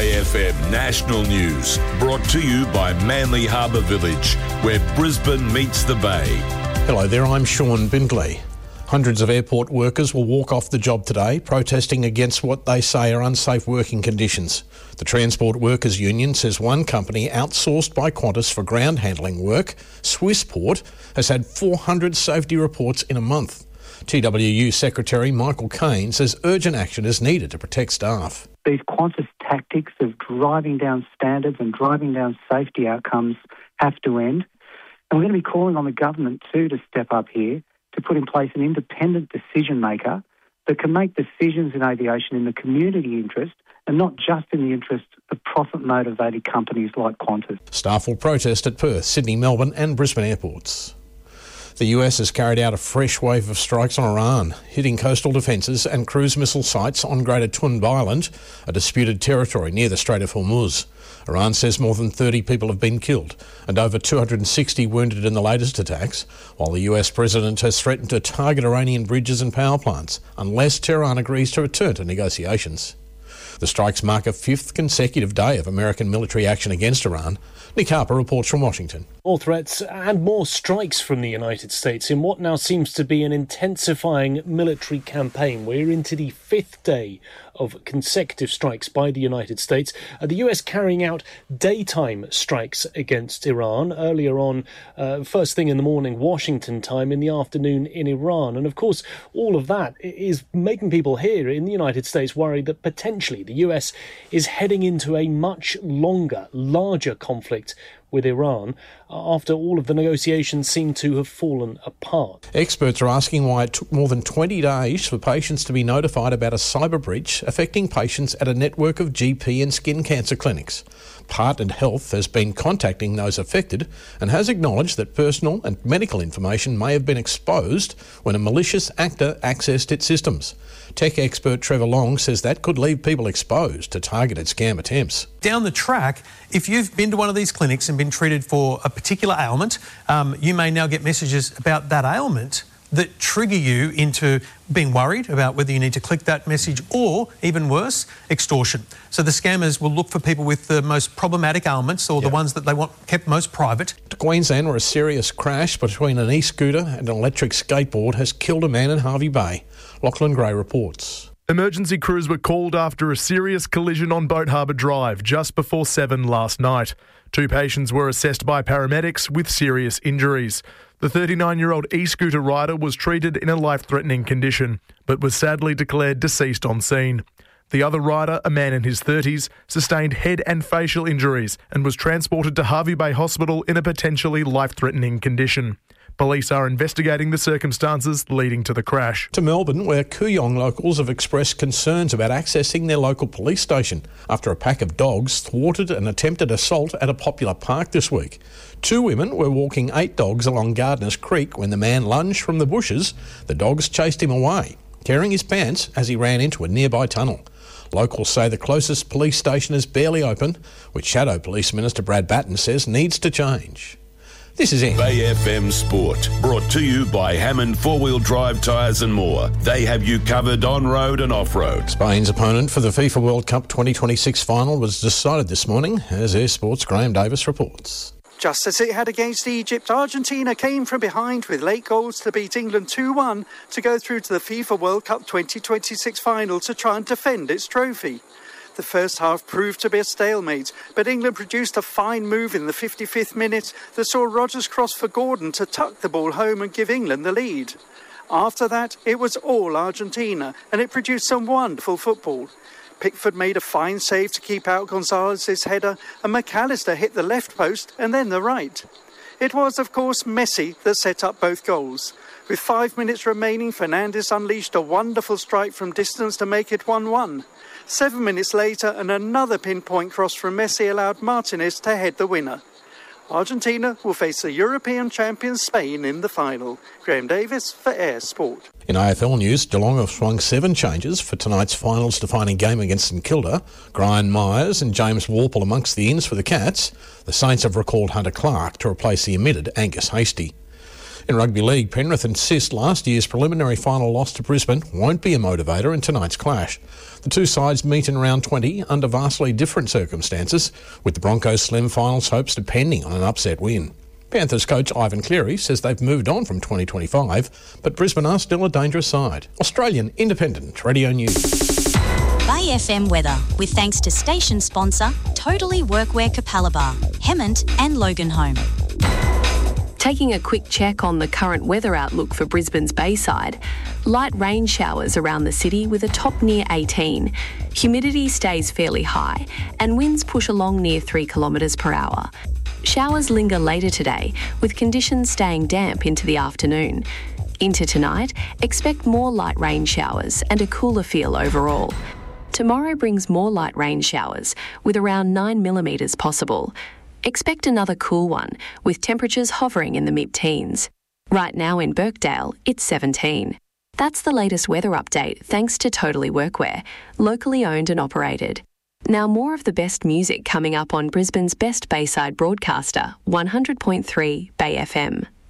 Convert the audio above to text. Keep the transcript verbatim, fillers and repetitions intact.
Bay F M National News, brought to you by Manly Harbour Village, where Brisbane meets the Bay. Hello there, I'm Sean Bindley. Hundreds of airport workers will walk off the job today, protesting against what they say are unsafe working conditions. The Transport Workers Union says one company outsourced by Qantas for ground handling work, Swissport, has had four hundred safety reports in a month. T W U Secretary Michael Caine says urgent action is needed to protect staff. These Qantas tactics of driving down standards and driving down safety outcomes have to end. And we're going to be calling on the government too to step up here to put in place an independent decision maker that can make decisions in aviation in the community interest and not just in the interest of profit-motivated companies like Qantas. Staff will protest at Perth, Sydney, Melbourne and Brisbane airports. The U S has carried out a fresh wave of strikes on Iran, hitting coastal defences and cruise missile sites on Greater Tunb Island, a disputed territory near the Strait of Hormuz. Iran says more than thirty people have been killed and over two hundred sixty wounded in the latest attacks, while the U S president has threatened to target Iranian bridges and power plants unless Tehran agrees to return to negotiations. The strikes mark a fifth consecutive day of American military action against Iran. Nick Harper reports from Washington. More threats and more strikes from the United States in what now seems to be an intensifying military campaign. We're into the fifth day of consecutive strikes by the United States. Uh, the U S carrying out daytime strikes against Iran. Earlier on, uh, first thing in the morning, Washington time, in the afternoon in Iran. And of course, all of that is making people here in the United States worried that potentially the U S is heading into a much longer, larger conflict with Iran after all of the negotiations seem to have fallen apart. Experts are asking why it took more than twenty days for patients to be notified about a cyber breach affecting patients at a network of G P and skin cancer clinics. Partnered Health has been contacting those affected and has acknowledged that personal and medical information may have been exposed when a malicious actor accessed its systems. Tech expert Trevor Long says that could leave people exposed to targeted scam attempts. Down the track, if you've been to one of these clinics and been treated for a particular ailment, um, you may now get messages about that ailment that trigger you into being worried about whether you need to click that message or, even worse, extortion. So the scammers will look for people with the most problematic ailments or yep. the ones that they want kept most private. To Queensland, where a serious crash between an e-scooter and an electric skateboard has killed a man in Hervey Bay. Lachlan Gray reports. Emergency crews were called after a serious collision on Boat Harbour Drive just before seven last night. Two patients were assessed by paramedics with serious injuries. The thirty-nine-year-old e-scooter rider was treated in a life-threatening condition, but was sadly declared deceased on scene. The other rider, a man in his thirties, sustained head and facial injuries and was transported to Hervey Bay Hospital in a potentially life-threatening condition. Police are investigating the circumstances leading to the crash. To Melbourne, where Kooyong locals have expressed concerns about accessing their local police station after a pack of dogs thwarted an attempted assault at a popular park this week. Two women were walking eight dogs along Gardeners Creek when the man lunged from the bushes. The dogs chased him away, tearing his pants as he ran into a nearby tunnel. Locals say the closest police station is barely open, which Shadow Police Minister Brad Batten says needs to change. This is it. Bay F M Sport, brought to you by Hammond four-wheel drive tyres and more. They have you covered on-road and off-road. Spain's opponent for the FIFA World Cup twenty twenty-six final was decided this morning, as Air Sport's Graham Davis reports. Just as it had against Egypt, Argentina came from behind with late goals to beat England two one to go through to the FIFA World Cup twenty twenty-six final to try and defend its trophy. The first half proved to be a stalemate, but England produced a fine move in the fifty-fifth minute that saw Rodgers cross for Gordon to tuck the ball home and give England the lead. After that, it was all Argentina, and it produced some wonderful football. Pickford made a fine save to keep out Gonzalez's header, and McAllister hit the left post and then the right. It was, of course, Messi that set up both goals. With five minutes remaining, Fernandes unleashed a wonderful strike from distance to make it one one. Seven minutes later, and another pinpoint cross from Messi allowed Martinez to head the winner. Argentina will face the European champion Spain in the final. Graham Davis for Air Sport. In A F L news, Geelong have swung seven changes for tonight's finals defining game against St Kilda. Brian Myers and James Warple amongst the ins for the Cats. The Saints have recalled Hunter Clark to replace the omitted Angus Hastie. In rugby league, Penrith insist last year's preliminary final loss to Brisbane won't be a motivator in tonight's clash. The two sides meet in round twenty under vastly different circumstances, with the Broncos' slim finals hopes depending on an upset win. Panthers coach Ivan Cleary says they've moved on from twenty twenty-five, but Brisbane are still a dangerous side. Australian Independent Radio News. Bay F M weather, with thanks to station sponsor Totally Workwear Capalaba, Hemmant and Loganholme. Taking a quick check on the current weather outlook for Brisbane's Bayside, light rain showers around the city with a top near eighteen. Humidity stays fairly high and winds push along near three kilometres per hour. Showers linger later today, with conditions staying damp into the afternoon. Into tonight, expect more light rain showers and a cooler feel overall. Tomorrow brings more light rain showers, with around nine millimetres possible. Expect another cool one, with temperatures hovering in the mid-teens. Right now in Birkdale, it's seventeen. That's the latest weather update thanks to Totally Workwear, locally owned and operated. Now more of the best music coming up on Brisbane's best Bayside broadcaster, one hundred point three Bay F M.